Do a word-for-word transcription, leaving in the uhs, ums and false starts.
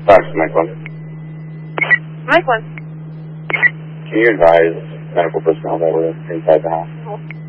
Fox, Mike one. Mike one. Can you advise medical personnel that were inside the house?